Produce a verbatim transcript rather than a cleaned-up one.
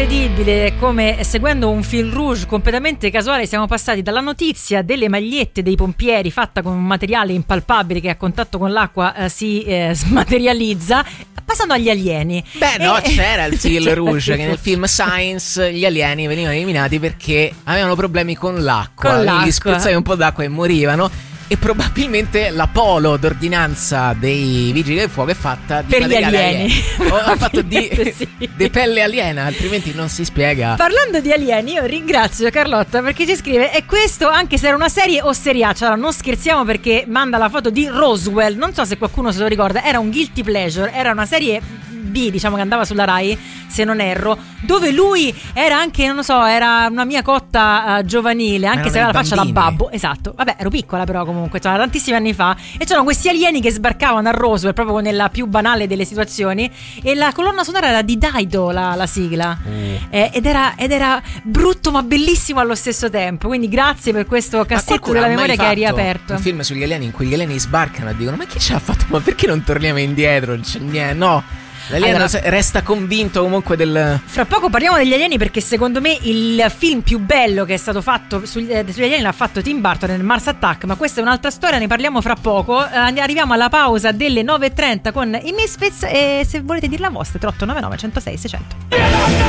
incredibile come, seguendo un fil rouge completamente casuale, siamo passati dalla notizia delle magliette dei pompieri fatta con un materiale impalpabile che a contatto con l'acqua eh, si eh, smaterializza, passando agli alieni. Beh no, e... c'era il fil rouge che nel film Science gli alieni venivano eliminati perché avevano problemi con l'acqua, con l'acqua. Gli spruzzavi un po' d'acqua e morivano. E probabilmente la polo d'ordinanza dei vigili del fuoco è fatta di per gli alieni, o è fatto di, sì. di pelle aliena, altrimenti non si spiega. Parlando di alieni, io ringrazio Carlotta perché ci scrive: e questo anche se era una serie o seriaccia. Allora, non scherziamo, perché manda la foto di Roswell, non so se qualcuno se lo ricorda, era un guilty pleasure, era una serie B, diciamo, che andava sulla Rai, se non erro, dove lui era anche, non lo so, era una mia cotta uh, giovanile, anche se aveva la faccia da babbo. Esatto, vabbè, ero piccola però comunque, cioè, tantissimi anni fa, e c'erano questi alieni che sbarcavano a Roswell proprio nella più banale delle situazioni, e la colonna sonora era di Dido, la, la sigla, mm. eh, ed, era, ed era brutto ma bellissimo allo stesso tempo, quindi grazie per questo cassetto della memoria che hai riaperto. Un film sugli alieni in cui gli alieni sbarcano e dicono: ma chi ce l'ha fatto? Ma perché non torniamo indietro? Non c'è niente, no. L'alieno allora, resta convinto comunque del... Fra poco parliamo degli alieni, perché secondo me il film più bello che è stato fatto sugli, eh, sugli alieni l'ha fatto Tim Burton nel Mars Attack, ma questa è un'altra storia, ne parliamo fra poco. eh, Arriviamo alla pausa delle nove e trenta con i Misfits, e se volete dire la vostra tre otto nove nove uno zero sei sei zero zero.